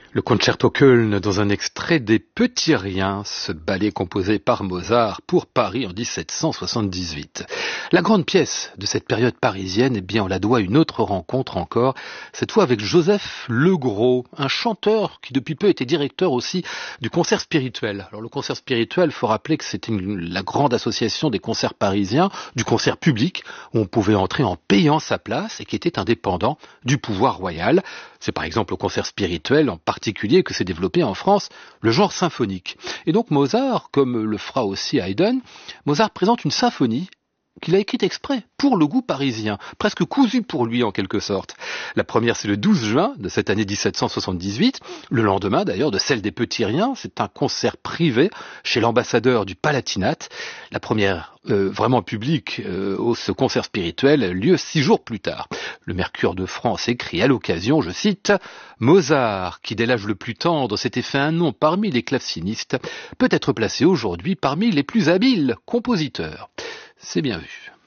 Le concerto Köln dans un extrait des Petits Riens, ce ballet composé par Mozart pour Paris en 1778. La grande pièce de cette période parisienne, eh bien, on la doit à une autre rencontre encore, cette fois avec Joseph Legros, un chanteur qui depuis peu était directeur aussi du concert spirituel. Alors le concert spirituel, faut rappeler que c'était la grande association des concerts parisiens, du concert public, où on pouvait entrer en payant sa place et qui était indépendant du pouvoir royal. C'est par exemple au concert spirituel en particulier que s'est développé en France le genre symphonique. Et donc Mozart, comme le fera aussi Haydn, Mozart présente une symphonie qu'il a écrite exprès pour le goût parisien, presque cousue pour lui en quelque sorte. La première, c'est le 12 juin de cette année 1778, le lendemain d'ailleurs de celle des Petits Riens. C'est un concert privé chez l'ambassadeur du Palatinat. La première vraiment publique, ce concert spirituel, lieu 6 jours plus tard. Le Mercure de France écrit à l'occasion, je cite, « Mozart, qui dès l'âge le plus tendre s'était fait un nom parmi les clavecinistes, peut être placé aujourd'hui parmi les plus habiles compositeurs. » C'est bien vu.